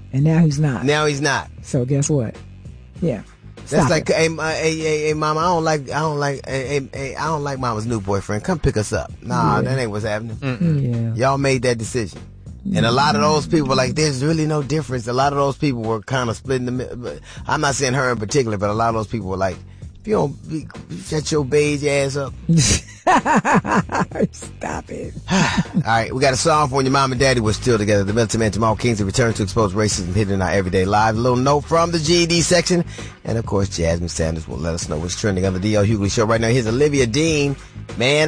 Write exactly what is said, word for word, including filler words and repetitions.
And now he's not. Now he's not. So guess what? Yeah. That's Stop like, it. hey, uh, hey, hey, hey, mama, I don't like, I don't like, hey, hey, hey, I don't like mama's new boyfriend. Come pick us up. Nah, Yeah. that ain't what's happening. Yeah. Y'all made that decision. And a lot of those people were like, there's really no difference. A lot of those people were kind of split in the middle. I'm not saying her in particular, but a lot of those people were like, if you don't be, shut your beige ass up. Stop it. All right, we got a song for when your mom and daddy were still together. The Milton Man Jamal Kingsley return to expose racism hidden in our everyday lives. A little note from the G E D section. And of course, Jasmine Sanders will let us know what's trending on the D L Hughley Show right now. Here's Olivia Dean. Man,